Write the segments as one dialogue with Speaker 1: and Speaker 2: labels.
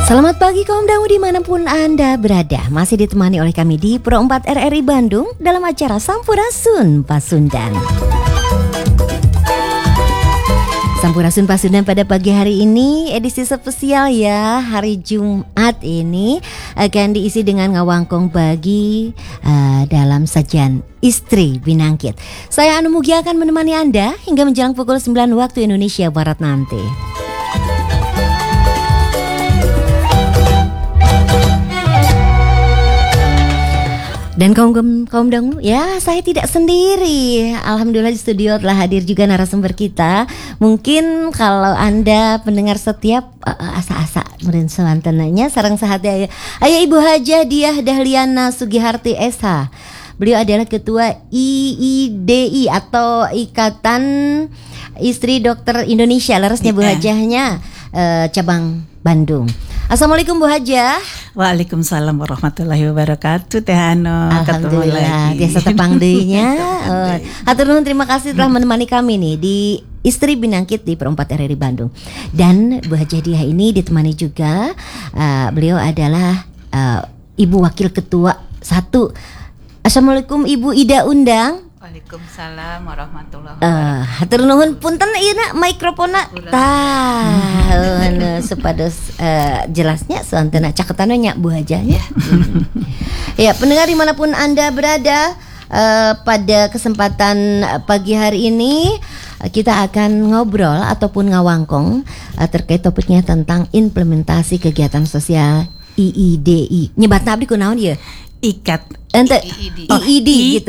Speaker 1: Selamat pagi kaum dangu dimanapun Anda berada. Masih ditemani oleh kami di Pro 4 RRI Bandung dalam acara Sampurasun Pasundan. Sampurasun Pasundan pada pagi hari ini edisi spesial ya. Hari Jumat ini akan diisi dengan ngawangkong bagi dalam sajian Istri Binangkit. Saya Anu Mugia akan menemani Anda hingga menjelang pukul 9 waktu Indonesia Barat nanti. Dan kaum dangu, ya saya tidak sendiri. Alhamdulillah di studio telah hadir juga narasumber kita. Mungkin kalau Anda pendengar setiap asa-asa meureun sawantenanya sareng sahatnya aya Ibu Hajah Diah Dahliana Sugiharti SH. Beliau adalah ketua IIDI atau Ikatan Istri Dokter Indonesia, larasnya Bu Hajahnya cabang Bandung. Assalamualaikum Bu Hajah.
Speaker 2: Waalaikumsalam warahmatullahi wabarakatuh. Teh Hano,
Speaker 1: alhamdulillah biasa tepang deunya. Hatur nuhun, terima kasih telah menemani kami nih di Istri Binangkit di Pro 4 RRI Bandung. Dan Bu Hajah Diah ini ditemani juga beliau adalah Ibu Wakil Ketua 1. Assalamualaikum Ibu Ida Undang.
Speaker 3: Waalaikumsalam warahmatullahi wabarakatuh.
Speaker 1: Hatur nuhun punten ieu na mikrofonna tah supados jelasnya soantena caketanna nya Bu Hajah ya. Ya, pendengar dimanapun Anda berada, pada kesempatan pagi hari ini kita akan ngobrol ataupun ngawangkong terkait topiknya tentang implementasi kegiatan sosial IIDI. Nyebatna abdi kunaon ieu? IID gitu.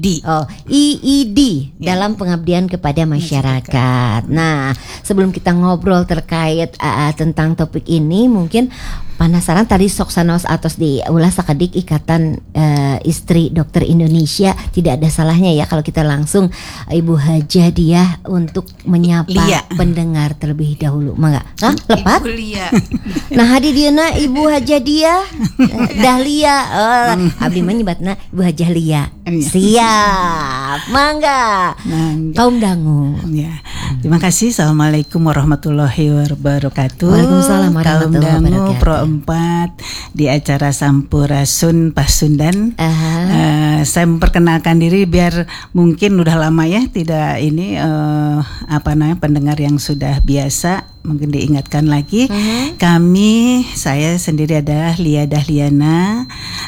Speaker 1: IID dalam pengabdian kepada masyarakat. Nah, sebelum kita ngobrol terkait tentang topik ini, mungkin penasaran tadi sok sanos atos diulas sakedik Ikatan Istri Dokter Indonesia. Tidak ada salahnya ya kalau kita langsung Ibu Hajah Diah untuk menyapa pendengar terlebih dahulu. Mangga. Hah? Lepat? Nah, hadir dieuna Ibu Hajah Diah Dahlia. Abdi mah nyebatna Ibu Hajah Lia. Siap. Mangga. Kaum dangu.
Speaker 2: Ya. Terima kasih. Assalamualaikum warahmatullahi wabarakatuh.
Speaker 1: Waalaikumsalam warahmatullahi wabarakatuh.
Speaker 2: Pro 4 di acara Sampurasun Pasundan. Saya memperkenalkan diri biar mungkin udah lama ya tidak ini pendengar yang sudah biasa mungkin diingatkan lagi. Saya sendiri adalah Lia Dahliana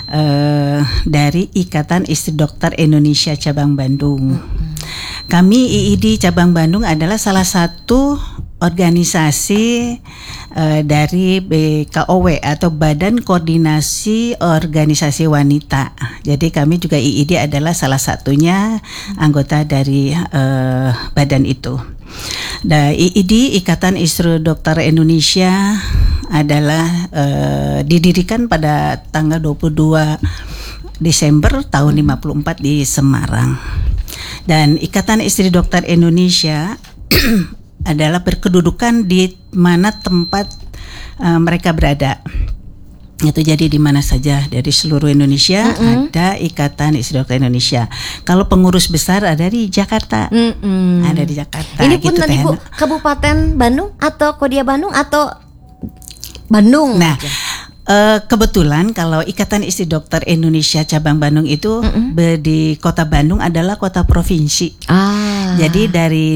Speaker 2: dari Ikatan Istri Dokter Indonesia Cabang Bandung. Kami IID Cabang Bandung adalah salah satu organisasi dari BKOW atau Badan Koordinasi Organisasi Wanita. Jadi kami juga IID adalah salah satunya anggota dari badan itu. Dan IID Ikatan Istri Dokter Indonesia adalah didirikan pada tanggal 22 Desember tahun 54 di Semarang. Dan Ikatan Istri Dokter Indonesia adalah berkedudukan di mana tempat mereka berada. Itu jadi di mana saja dari seluruh Indonesia ada Ikatan Istri Dokter Indonesia. Kalau pengurus besar ada di Jakarta. Ada di Jakarta.
Speaker 1: Ini pun tadi Bu, Kabupaten Bandung atau Kodia Bandung atau Bandung?
Speaker 2: Nah, kebetulan kalau Ikatan Istri Dokter Indonesia Cabang Bandung itu di Kota Bandung adalah kota provinsi. Jadi dari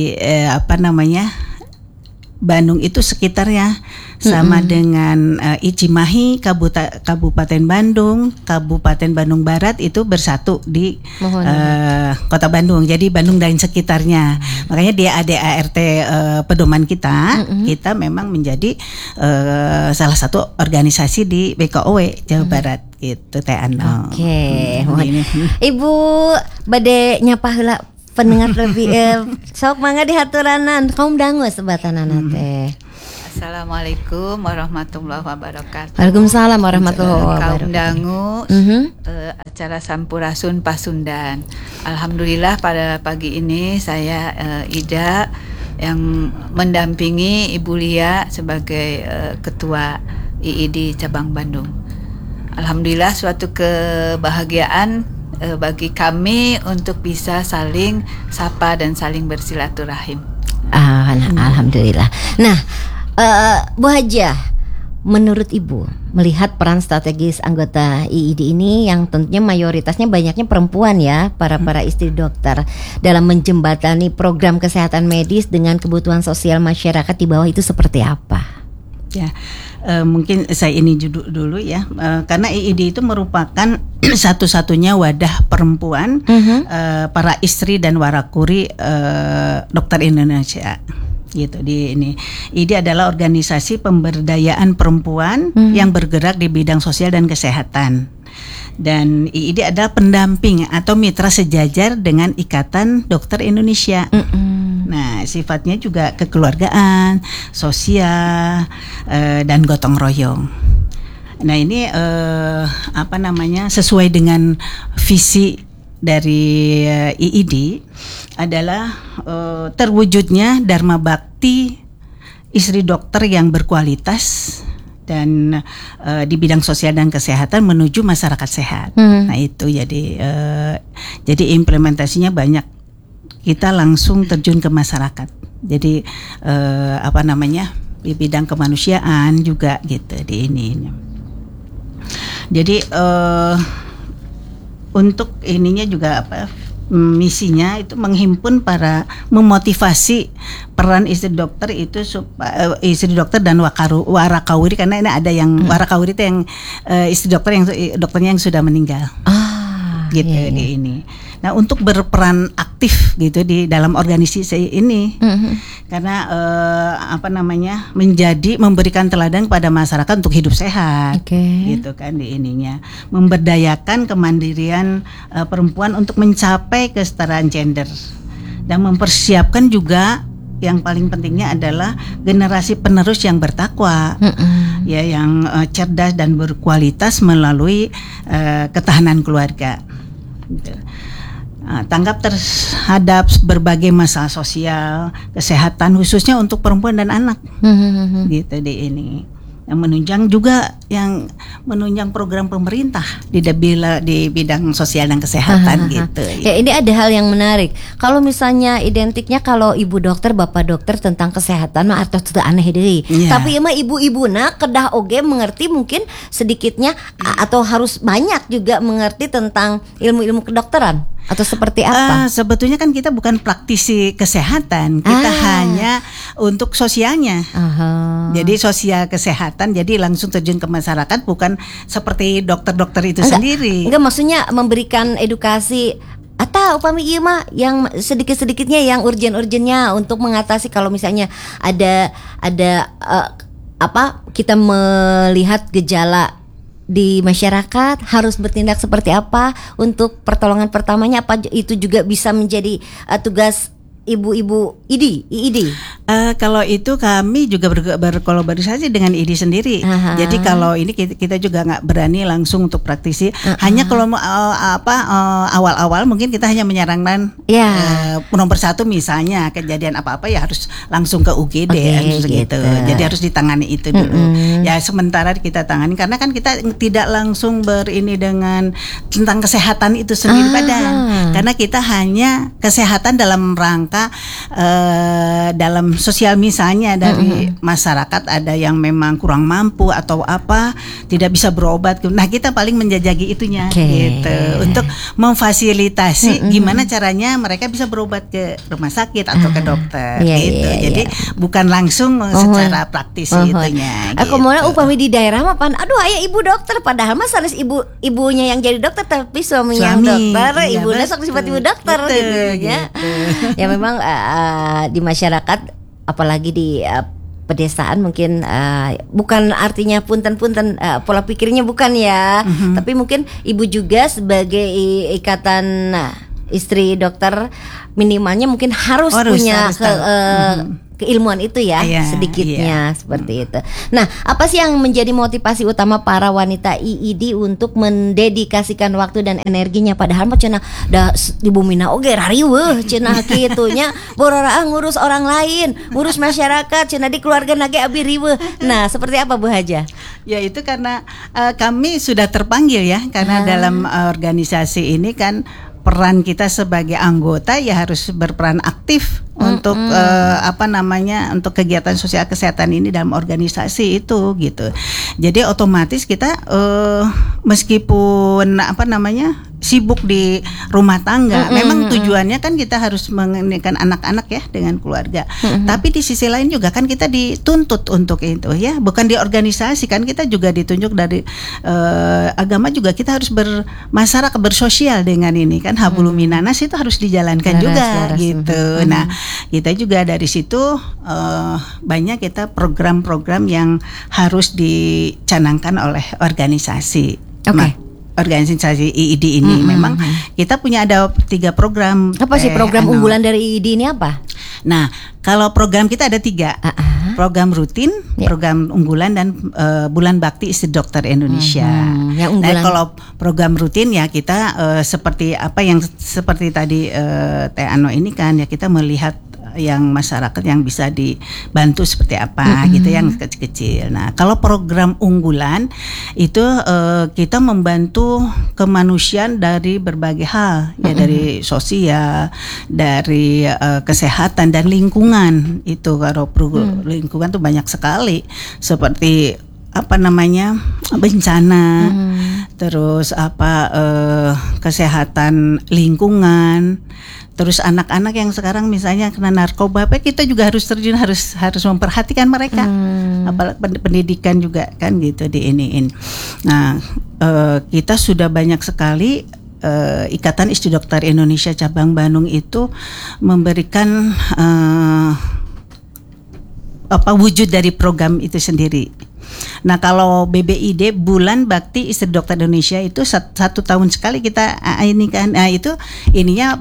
Speaker 2: Bandung itu sekitarnya sama dengan Cimahi, Kabupaten Bandung, Kabupaten Bandung Barat itu bersatu di Kota Bandung. Jadi Bandung dan sekitarnya. Makanya dia ADART pedoman kita, kita memang menjadi salah satu organisasi di BKOW Jawa Barat gitu Teh Ano.
Speaker 1: Oke. Ibu bade nyapa heula pendengar lebih sok mangga dihaturanan kaum dangu sebatanana teh.
Speaker 3: Assalamualaikum warahmatullahi wabarakatuh.
Speaker 1: Waalaikumsalam warahmatullahi wabarakatuh.
Speaker 3: Kaum dangu acara Sampurasun Pasundan. Alhamdulillah pada pagi ini saya Ida yang mendampingi Ibu Lia sebagai ketua IID Cabang Bandung. Alhamdulillah suatu kebahagiaan bagi kami untuk bisa saling sapa dan saling bersilaturahim.
Speaker 1: Alhamdulillah. Nah, Bu Hajah, menurut Ibu, melihat peran strategis anggota IID ini yang tentunya mayoritasnya banyaknya perempuan ya, para istri dokter, dalam menjembatani program kesehatan medis dengan kebutuhan sosial masyarakat di bawah itu seperti apa?
Speaker 2: Ya, mungkin saya ini dulu ya, karena IID itu merupakan satu-satunya wadah perempuan, para istri dan warakuri dokter Indonesia. Gitu di ini. IID adalah organisasi pemberdayaan perempuan yang bergerak di bidang sosial dan kesehatan. Dan IID adalah pendamping atau mitra sejajar dengan Ikatan Dokter Indonesia. Nah, sifatnya juga kekeluargaan, sosial, dan gotong royong. Nah, ini sesuai dengan visi dari IID adalah terwujudnya Dharma Bakti istri dokter yang berkualitas dan di bidang sosial dan kesehatan menuju masyarakat sehat. Nah, itu jadi implementasinya banyak. Kita langsung terjun ke masyarakat. Jadi di bidang kemanusiaan juga gitu di ini. Jadi untuk ininya juga misinya itu menghimpun memotivasi peran istri dokter itu supaya istri dokter dan warakawiri, karena ini ada yang warakawiri itu yang istri dokter yang dokternya yang sudah meninggal. Gitu di ini. Nah, untuk berperan aktif gitu di dalam organisasi ini, karena memberikan teladan kepada masyarakat untuk hidup sehat, gitu kan di ininya, memberdayakan kemandirian perempuan untuk mencapai kesetaraan gender dan mempersiapkan juga yang paling pentingnya adalah generasi penerus yang bertakwa, ya yang cerdas dan berkualitas melalui ketahanan keluarga. Gitu. Tanggap terhadap berbagai masalah sosial, kesehatan khususnya untuk perempuan dan anak, gitu di ini. Yang menunjang program pemerintah di bidang sosial dan kesehatan gitu.
Speaker 1: Ya, ini ada hal yang menarik. Kalau misalnya identiknya kalau ibu dokter, bapak dokter tentang kesehatan mah atau tidak aneh deui. Tapi emang ibu-ibuna kedah oge mengerti mungkin sedikitnya atau harus banyak juga mengerti tentang ilmu-ilmu kedokteran. Atau seperti apa?
Speaker 2: Sebetulnya kan kita bukan praktisi kesehatan, kita hanya untuk sosialnya. Jadi sosial kesehatan, jadi langsung terjun ke masyarakat, bukan seperti dokter-dokter itu sendiri.
Speaker 1: Enggak, maksudnya memberikan edukasi atau upami ieu mah yang sedikit-sedikitnya yang urgen-urgennya untuk mengatasi kalau misalnya ada kita melihat gejala di masyarakat harus bertindak seperti apa untuk pertolongan pertamanya, apa itu juga bisa menjadi tugas ibu-ibu IID?
Speaker 2: Kalau itu kami juga berkolaborasi dengan IID sendiri. Jadi kalau ini kita juga nggak berani langsung untuk praktisi. Hanya kalau awal-awal mungkin kita hanya menyarankan nomor 1 misalnya kejadian apa-apa ya harus langsung ke UGD gitu. Jadi harus ditangani itu dulu. Ya sementara kita tangani karena kan kita tidak langsung berini dengan tentang kesehatan itu sendiri karena kita hanya kesehatan dalam rangka dalam sosial, misalnya dari masyarakat ada yang memang kurang mampu atau apa tidak bisa berobat. Nah kita paling menjajaki itunya gitu untuk memfasilitasi gimana caranya mereka bisa berobat ke rumah sakit atau ke dokter gitu. Jadi bukan langsung secara praktis itunya.
Speaker 1: Aku mau upami di daerah mah aduh aya ibu dokter padahal mah sanes ibunya yang jadi dokter tapi suaminya yang dokter, ibunya sok disebut ibu dokter gitu ya. Ya memang di masyarakat apalagi di pedesaan mungkin bukan artinya punten-punten pola pikirnya bukan ya, tapi mungkin ibu juga sebagai ikatan istri dokter minimalnya mungkin harus punya keilmuan itu ya, sedikitnya seperti itu. Nah, apa sih yang menjadi motivasi utama para wanita IID untuk mendedikasikan waktu dan energinya padahal mah cenah da di bumina oge rariweuh cenah kitunya borora ngurus orang lain, ngurus masyarakat cenah di keluarga nage abi riweuh. Nah, seperti apa Bu Haja?
Speaker 2: Ya itu karena kami sudah terpanggil ya karena dalam organisasi ini kan peran kita sebagai anggota ya harus berperan aktif untuk untuk kegiatan sosial kesehatan ini dalam organisasi itu gitu. Jadi otomatis kita meskipun sibuk di rumah tangga, memang tujuannya kan kita harus mengenalkan anak-anak ya dengan keluarga. Tapi di sisi lain juga kan kita dituntut untuk itu ya, bukan di organisasi kan, kita juga ditunjuk dari agama juga kita harus bermasyarakat, bersosial dengan ini kan, hablum minanas itu harus dijalankan juga gitu. Nah, kita juga dari situ banyak kita program-program yang harus dicanangkan oleh organisasi. Organisasi IID ini memang kita punya ada 3 program.
Speaker 1: Apa sih program unggulan dari IID ini apa?
Speaker 2: Nah, kalau program kita ada 3. Program rutin, program unggulan, dan Bulan Bakti Istri Dokter Indonesia. Nah, kalau program rutin ya kita seperti tadi Teh Ano ini kan ya, kita melihat yang masyarakat yang bisa dibantu seperti apa gitu, yang kecil-kecil. Nah, kalau program unggulan itu kita membantu kemanusiaan dari berbagai hal ya, dari sosial, dari kesehatan dan lingkungan. Itu kalau lingkungan tuh banyak sekali, seperti bencana, terus kesehatan lingkungan. Terus anak-anak yang sekarang misalnya kena narkoba, kita juga harus terjun, harus memperhatikan mereka. Apalagi pendidikan juga kan gitu diiniin. Nah, kita sudah banyak sekali Ikatan Istri Dokter Indonesia Cabang Bandung itu memberikan wujud dari program itu sendiri. Nah, kalau BBID Bulan Bakti Istri Dokter Indonesia itu 1 tahun sekali kita ini kan, itu ininya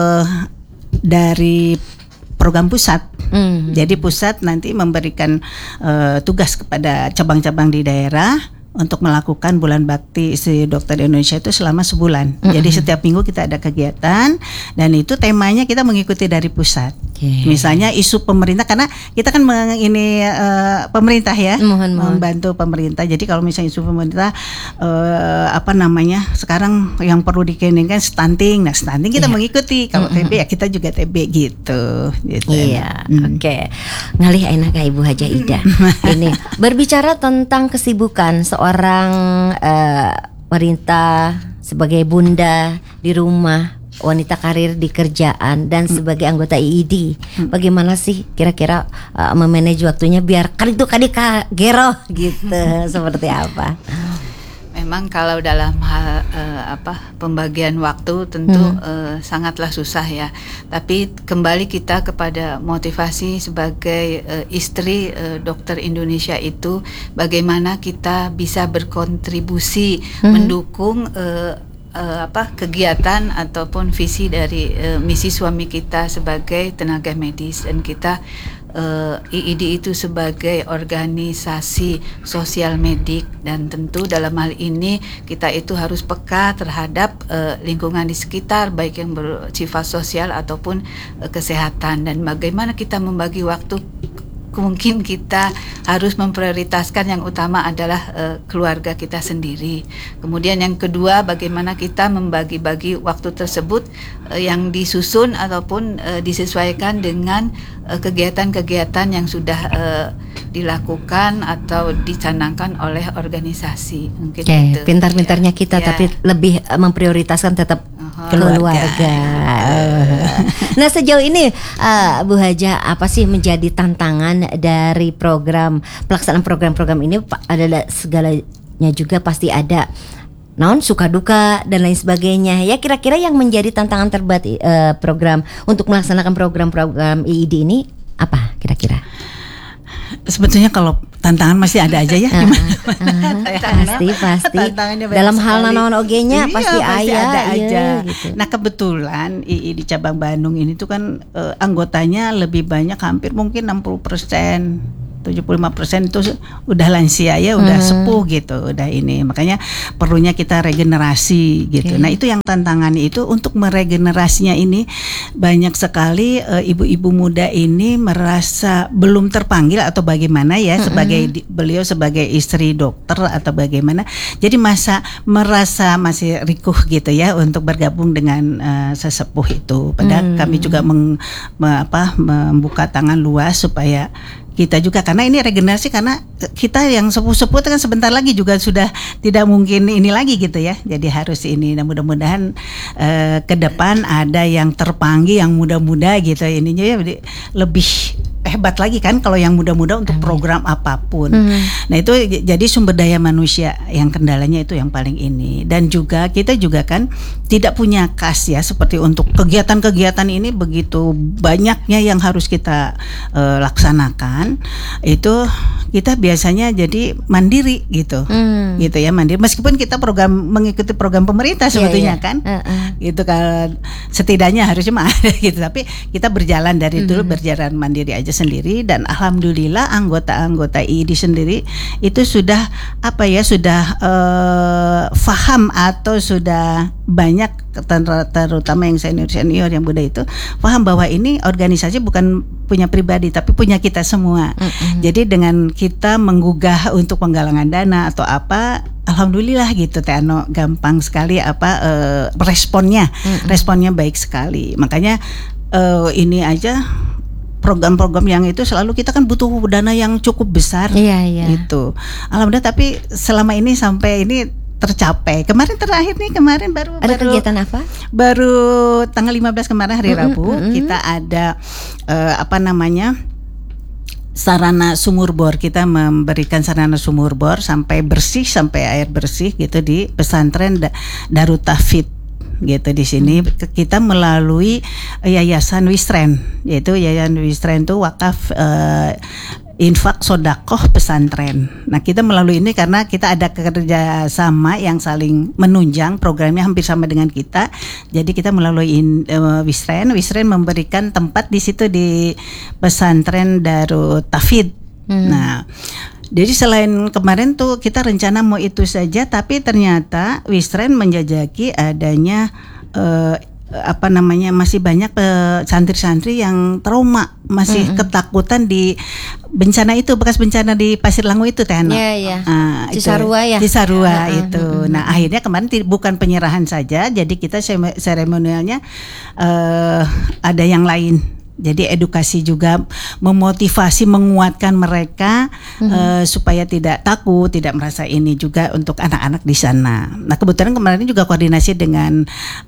Speaker 2: dari program pusat. Jadi pusat nanti memberikan tugas kepada cabang-cabang di daerah untuk melakukan Bulan Bakti Istri Dokter Indonesia itu selama sebulan. Jadi setiap minggu kita ada kegiatan, dan itu temanya kita mengikuti dari pusat. Misalnya isu pemerintah, karena kita kan pemerintah ya, membantu pemerintah. Jadi kalau misalnya isu pemerintah sekarang yang perlu dikeningkan stunting. Nah, stunting kita mengikuti. Kalau TB ya kita juga TB gitu.
Speaker 1: Iya, oke. Ngalih enak ya Ibu Haja Ida. Ini berbicara tentang kesibukan seorang wanita sebagai bunda di rumah, wanita karir di kerjaan, dan sebagai anggota IID. Bagaimana sih kira-kira memanage waktunya biar kaditu kadika gero gitu? Seperti apa?
Speaker 3: Memang kalau dalam hal pembagian waktu tentu sangatlah susah ya. Tapi kembali kita kepada motivasi sebagai istri dokter Indonesia itu, bagaimana kita bisa berkontribusi mendukung kegiatan ataupun visi dari misi suami kita sebagai tenaga medis, dan kita IID itu sebagai organisasi sosial medik, dan tentu dalam hal ini kita itu harus peka terhadap lingkungan di sekitar, baik yang bersifat sosial ataupun kesehatan, dan bagaimana kita membagi waktu. Mungkin kita harus memprioritaskan yang utama adalah keluarga kita sendiri. Kemudian yang kedua, bagaimana kita membagi-bagi waktu tersebut yang disusun ataupun disesuaikan dengan kegiatan-kegiatan yang sudah dilakukan atau dicanangkan oleh organisasi. Mungkin
Speaker 1: gitu. Pintar-pintarnya kita tapi lebih memprioritaskan tetap keluarga. Nah, sejauh ini Bu Haja, apa sih menjadi tantangan dari pelaksanaan program-program ini? Adalah segalanya juga pasti ada suka duka dan lain sebagainya. Ya, kira-kira yang menjadi tantangan terberat program untuk melaksanakan program-program IID ini apa kira-kira?
Speaker 2: Sebetulnya kalau tantangan masih ada aja ya,
Speaker 1: pasti dalam hal nanaon ogenya pasti ada aja gitu.
Speaker 2: Nah, kebetulan II di cabang Bandung ini tuh kan anggotanya lebih banyak, hampir mungkin 60% 75% itu udah lansia ya, udah sepuh gitu, udah ini. Makanya perlunya kita regenerasi gitu. Nah, itu yang tantangannya itu untuk meregenerasinya ini banyak sekali ibu-ibu muda ini merasa belum terpanggil atau bagaimana ya, beliau sebagai istri dokter atau bagaimana. Jadi merasa masih rikuh gitu ya untuk bergabung dengan sesepuh itu. Padahal kami juga membuka tangan luas supaya kita juga, karena ini regenerasi, karena kita yang sepuh-sepuh kan sebentar lagi juga sudah tidak mungkin ini lagi gitu ya. Jadi harus ini, dan mudah-mudahan ke depan ada yang terpanggil yang muda-muda gitu ininya ya, lebih hebat lagi kan kalau yang muda-muda untuk program apapun. Nah, itu jadi sumber daya manusia yang kendalanya itu yang paling ini. Dan juga kita juga kan tidak punya kas ya, seperti untuk kegiatan-kegiatan ini begitu banyaknya yang harus kita laksanakan. Itu kita biasanya jadi mandiri gitu. Gitu ya, mandiri meskipun kita mengikuti program pemerintah sebetulnya kan. Gitu kan, setidaknya harusnya ada gitu, tapi kita berjalan dari dulu berjalan mandiri aja sendiri. Dan alhamdulillah anggota-anggota IID sendiri itu sudah faham atau sudah banyak, terutama yang senior yang muda itu paham bahwa ini organisasi bukan punya pribadi tapi punya kita semua. Jadi dengan kita menggugah untuk penggalangan dana atau apa, alhamdulillah gitu Teh Ano, gampang sekali responnya baik sekali. Makanya ini aja program-program yang itu selalu kita kan butuh dana yang cukup besar gitu. Alhamdulillah, tapi selama ini sampai ini tercapai. Kemarin baru
Speaker 1: kegiatan apa?
Speaker 2: Baru tanggal 15 kemarin hari Rabu kita ada sarana sumur bor. Kita memberikan sarana sumur bor sampai air bersih gitu di pesantren Darut Tauhid gitu. Di sini kita melalui Yayasan Wisren, yaitu Yayasan Wisren itu wakaf infak sodakoh pesantren. Nah, kita melalui ini karena kita ada kerjasama yang saling menunjang, programnya hampir sama dengan kita. Jadi kita melalui Wisren memberikan tempat di situ di pesantren Darut Tauhid. Nah, jadi selain kemarin tuh kita rencana mau itu saja, tapi ternyata Wisren menjajaki adanya masih banyak santri-santri yang trauma, masih ketakutan di bencana itu, bekas bencana di Pasir Langu itu Teh Ano.
Speaker 1: Cisarua
Speaker 2: itu. Nah, akhirnya kemarin bukan penyerahan saja, jadi kita seremonialnya ada yang lain. Jadi edukasi juga, memotivasi, menguatkan mereka supaya tidak takut, tidak merasa ini, juga untuk anak-anak di sana. Nah, kebetulan kemarin juga koordinasi dengan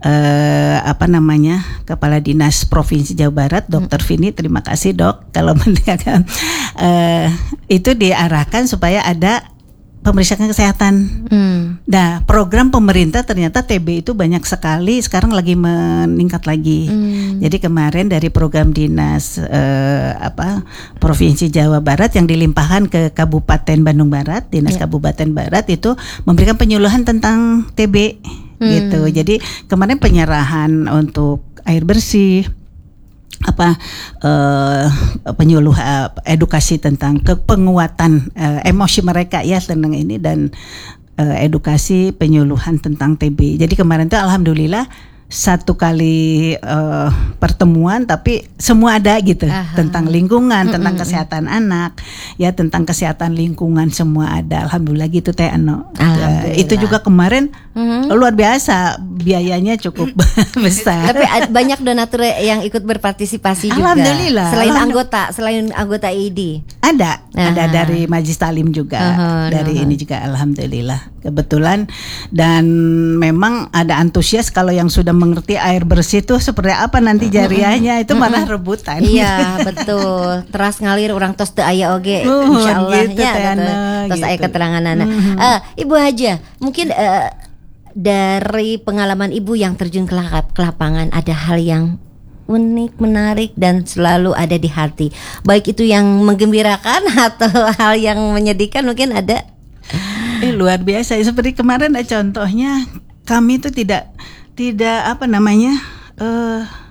Speaker 2: Kepala Dinas Provinsi Jawa Barat, Dr. Vini. Terima kasih Dok kalau mendengarkan. Itu diarahkan supaya ada pemeriksaan kesehatan. Nah, program pemerintah ternyata TB itu banyak sekali, sekarang lagi meningkat lagi. Jadi kemarin dari program dinas Provinsi Jawa Barat yang dilimpahkan ke Kabupaten Bandung Barat, Dinas Kabupaten Barat itu memberikan penyuluhan tentang TB gitu. Jadi kemarin penyerahan untuk air bersih, penyuluh edukasi tentang penguatan emosi mereka ya tentang ini, dan edukasi penyuluhan tentang TB. Jadi kemarin itu alhamdulillah satu kali pertemuan, tapi semua ada gitu. Tentang lingkungan, tentang kesehatan anak, ya tentang kesehatan lingkungan semua ada. Alhamdulillah gitu Teh Ano. Itu juga kemarin luar biasa, biayanya cukup besar.
Speaker 1: Tapi banyak donatur yang ikut berpartisipasi juga.
Speaker 2: Alhamdulillah.
Speaker 1: Selain anggota IID.
Speaker 2: Ada dari Majelis Talim juga, dari ini juga alhamdulillah. Kebetulan, dan memang ada antusias kalau yang sudah mengerti air bersih itu seperti apa nanti jariahnya, itu malah rebutan.
Speaker 1: Iya betul. Teras ngalir orang tos teu aya oge, insyaallah
Speaker 2: gitu,
Speaker 1: nya tos aya keterangan anak. Ibu Haja, mungkin dari pengalaman Ibu yang terjun ke lapangan, ada hal yang unik, menarik, dan selalu ada di hati, baik itu yang menggembirakan atau hal yang menyedihkan, mungkin ada?
Speaker 2: Luar biasa. Seperti kemarin contohnya, kami itu tidak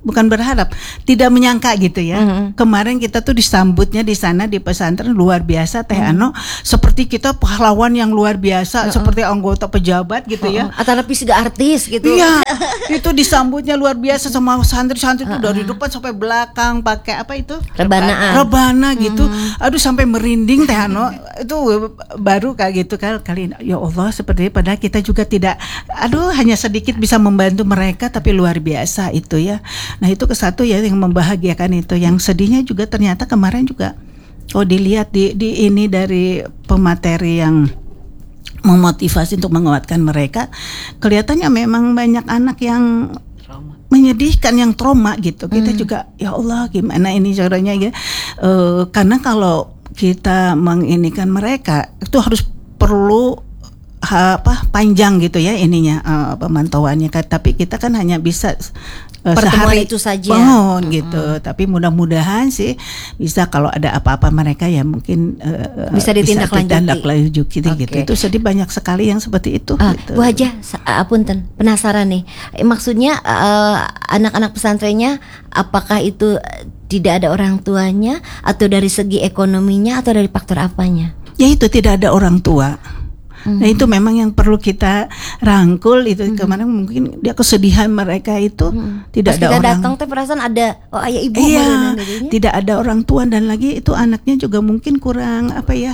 Speaker 2: bukan berharap, tidak menyangka gitu ya. Kemarin kita tuh disambutnya di sana di pesantren luar biasa Teh Ano, seperti kita pahlawan yang luar biasa, seperti anggota pejabat gitu ya.
Speaker 1: Atau lebih juga artis gitu.
Speaker 2: Iya, itu disambutnya luar biasa sama santri-santri tuh dari depan sampai belakang pakai apa itu? Rebana gitu. Aduh sampai merinding Teh Ano. Itu baru kayak gitu kali ya Allah, seperti padahal kita juga tidak, hanya sedikit bisa membantu mereka, tapi luar biasa itu ya. Nah itu ke satu ya yang membahagiakan itu. Yang sedihnya juga ternyata kemarin juga dilihat di ini dari pemateri yang memotivasi untuk menguatkan mereka, kelihatannya memang banyak anak yang menyedihkan, yang trauma gitu. Kita juga ya Allah gimana ini caranya ya, karena kalau kita menginikan mereka itu harus perlu panjang gitu ya ininya pemantauannya kan, tapi kita kan hanya bisa
Speaker 1: pertemuan
Speaker 2: sehari
Speaker 1: itu saja
Speaker 2: gitu. Tapi mudah-mudahan sih bisa, kalau ada apa-apa mereka ya mungkin
Speaker 1: bisa ditindaklanjuti
Speaker 2: gitu. Itu sedih, banyak sekali yang seperti itu gitu.
Speaker 1: Bu Hajah, apunten, penasaran nih, maksudnya anak-anak pesantrennya apakah itu tidak ada orang tuanya, atau dari segi ekonominya, atau dari faktor apanya? Ya
Speaker 2: itu tidak ada orang tua. Nah itu memang yang perlu kita rangkul itu. Kemarin mungkin dia kesedihan mereka itu tidak ada orang. Kita
Speaker 1: datang tuh perasaan ada ayah ibu.
Speaker 2: Iya, tidak ada orang tua, dan lagi itu anaknya juga mungkin kurang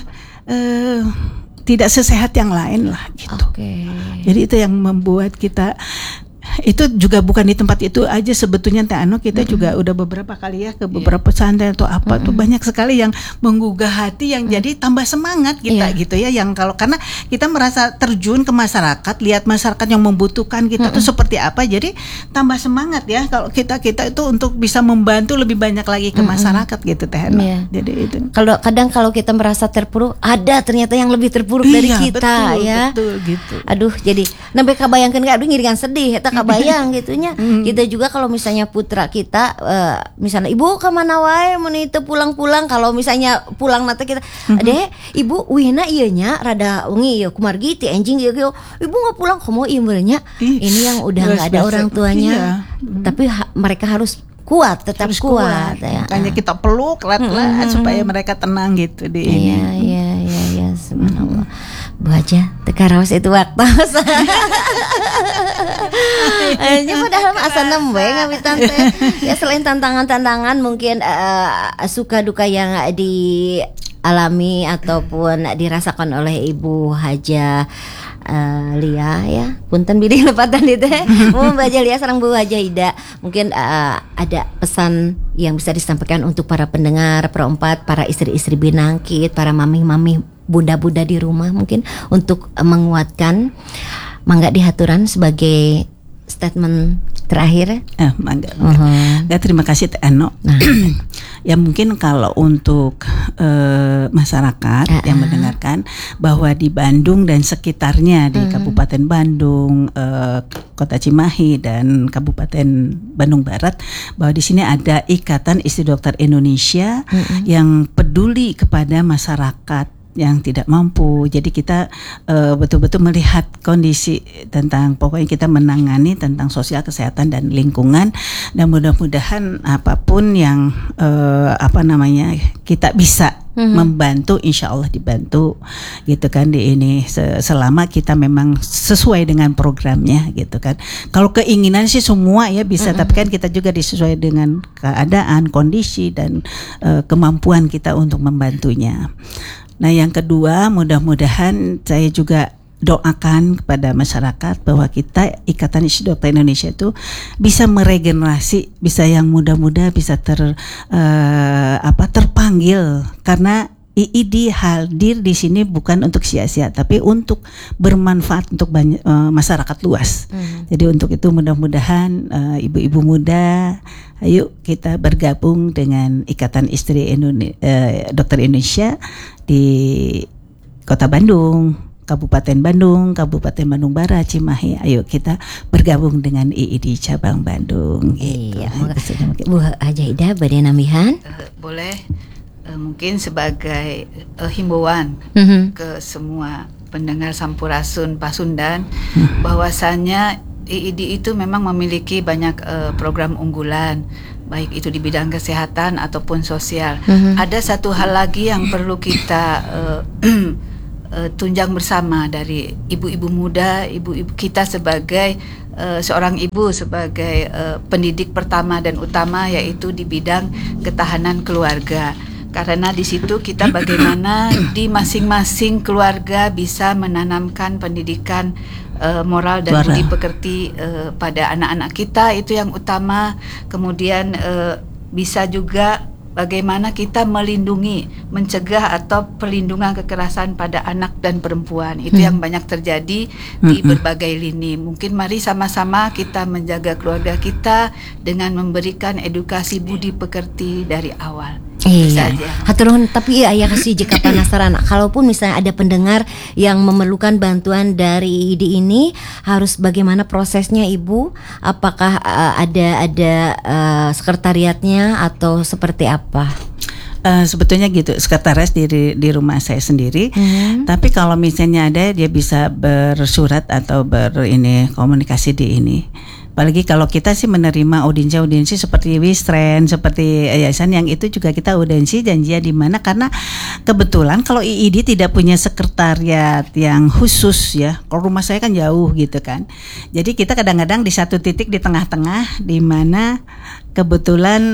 Speaker 2: tidak sesehat yang lain lah gitu. Jadi itu yang membuat kita, itu juga bukan di tempat itu aja sebetulnya Teh Ano, kita juga udah beberapa kali ya ke beberapa pesantren atau apa tuh banyak sekali yang menggugah hati, yang jadi tambah semangat kita gitu ya, yang karena kita merasa terjun ke masyarakat, lihat masyarakat yang membutuhkan kita tuh seperti apa, jadi tambah semangat ya kalau kita itu untuk bisa membantu lebih banyak lagi ke masyarakat gitu Teh Ano. Jadi itu.
Speaker 1: Kalau kita merasa terpuruk, ada ternyata yang lebih terpuruk dari kita,
Speaker 2: betul gitu.
Speaker 1: Aduh, jadi nembe kabayangkeun aduh ngiringan sedih eta kabayang gitunya. Kita juga kalau misalnya putra kita misalnya ibu kemana wae mun itu pulang-pulang, kalau misalnya pulang nanti kita deh ibu wihna ieu nya rada wengi ya kumargi ti enjing ieu ibu nggak pulang komo ieu nya. Ini yang udah nggak ada orang tuanya, tapi mereka harus kuat, tetap kuat ya.
Speaker 2: Makanya kita peluk supaya mereka tenang gitu di ini.
Speaker 1: Iya subhanallah. Bu Hajah tekaraos itu waktu. Ini padahal asa nembe ngawitan teh. Ya selain tantangan-tantangan mungkin suka duka yang dialami ataupun dirasakan oleh Ibu Hajah Lia ya. Punten bidih lepatan itu. Mau Bu Hajah Lia sareng Bu Hajah Ida. Mungkin ada pesan yang bisa disampaikan untuk para pendengar perempat, para istri-istri binangkit, para mami-mami, bunda-bunda di rumah, mungkin untuk menguatkan. Mangga dihaturan sebagai statement terakhir.
Speaker 2: Mangga. Terima kasih Teh Ano. Ya mungkin kalau untuk masyarakat yang mendengarkan, bahwa di Bandung dan sekitarnya, di Kabupaten Bandung, Kota Cimahi dan Kabupaten Bandung Barat, bahwa di sini ada Ikatan Istri Dokter Indonesia yang peduli kepada masyarakat yang tidak mampu. Jadi kita betul-betul melihat kondisi tentang, pokoknya kita menangani tentang sosial, kesehatan dan lingkungan, dan mudah-mudahan apapun yang kita bisa membantu, insya Allah dibantu gitu kan di ini, selama kita memang sesuai dengan programnya gitu kan. Kalau keinginan sih semua ya bisa, tapi kan kita juga disesuaikan dengan keadaan, kondisi dan kemampuan kita untuk membantunya. Nah yang kedua, mudah-mudahan saya juga doakan kepada masyarakat bahwa kita Ikatan Istri Dokter Indonesia itu bisa meregenerasi, bisa yang muda-muda bisa terpanggil, karena IID hadir di sini bukan untuk sia-sia, tapi untuk bermanfaat untuk banyak masyarakat luas. Jadi untuk itu mudah-mudahan ibu-ibu muda, ayo kita bergabung dengan Ikatan Istri Dokter Indonesia di Kota Bandung, Kabupaten Bandung, Kabupaten Bandung Barat, Cimahi. Ayo kita bergabung dengan IID cabang Bandung. Gitu.
Speaker 1: Iya, Bu Hajah Ida badhe nambihan?
Speaker 3: Boleh. Mungkin sebagai himbauan ke semua pendengar Sampurasun Pasundan, bahwasanya IID itu memang memiliki banyak program unggulan, baik itu di bidang kesehatan ataupun sosial. Ada satu hal lagi yang perlu kita tunjang bersama dari ibu-ibu muda, ibu-ibu kita sebagai seorang ibu, sebagai pendidik pertama dan utama, yaitu di bidang ketahanan keluarga. Karena di situ kita bagaimana di masing-masing keluarga bisa menanamkan pendidikan moral dan budi pekerti pada anak-anak kita, itu yang utama. Kemudian bisa juga bagaimana kita melindungi, mencegah atau perlindungan kekerasan pada anak dan perempuan. Itu yang banyak terjadi di berbagai lini. Mungkin mari sama-sama kita menjaga keluarga kita dengan memberikan edukasi budi pekerti dari awal.
Speaker 1: Iya, hatur nuhun. Tapi ya kasih jika penasaran, kalaupun misalnya ada pendengar yang memerlukan bantuan dari IID ini, harus bagaimana prosesnya, Ibu? Apakah ada sekretariatnya atau seperti apa?
Speaker 2: Sebetulnya gitu, sekretaris di rumah saya sendiri. Tapi kalau misalnya ada, dia bisa bersurat atau komunikasi di ini. Apalagi kalau kita sih menerima audiensi seperti Wisren, seperti yayasan yang itu juga kita audiensi janjian di mana, karena kebetulan kalau IID tidak punya sekretariat yang khusus ya. Kalau rumah saya kan jauh gitu kan. Jadi kita kadang-kadang di satu titik di tengah-tengah, di mana kebetulan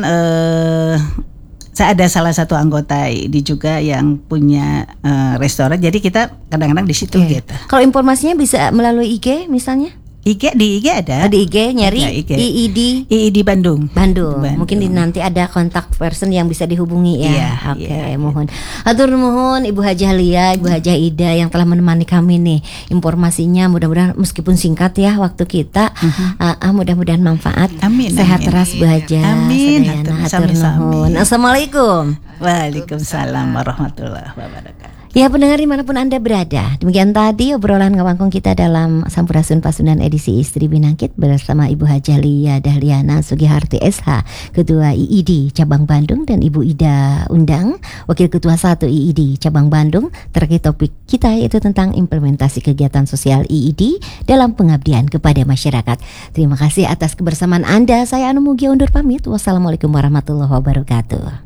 Speaker 2: saya ada salah satu anggota IID juga yang punya restoran. Jadi kita kadang-kadang di situ gitu.
Speaker 1: Kalau informasinya bisa melalui IG misalnya?
Speaker 2: Di IG ada.
Speaker 1: Di IG nyari IID
Speaker 2: Bandung.
Speaker 1: Mungkin nanti ada kontak person yang bisa dihubungi ya. Oke, mohon. Hatur nuhun Ibu Hajah Lia, Ibu Hajah Ida yang telah menemani kami nih. Informasinya mudah-mudahan meskipun singkat ya waktu kita, mudah-mudahan manfaat.
Speaker 2: Amin.
Speaker 1: Sehat terus Bu Hajah.
Speaker 2: Amin.
Speaker 1: Hatur nuhun. Assalamualaikum.
Speaker 2: Waalaikumsalam warahmatullahi wabarakatuh.
Speaker 1: Ya, pendengar dimanapun Anda berada, demikian tadi obrolan ngawangkung kita dalam Sampurasun Pasundan edisi Istri Binangkit bersama Ibu Hajah Lia Dahliana Sugiharti SH, Ketua IID Cabang Bandung, dan Ibu Ida Undang, Wakil Ketua 1 IID Cabang Bandung, terkait topik kita yaitu tentang implementasi kegiatan sosial IID dalam pengabdian kepada masyarakat. Terima kasih atas kebersamaan Anda. Saya Anu Mugia undur pamit. Wassalamualaikum warahmatullahi wabarakatuh.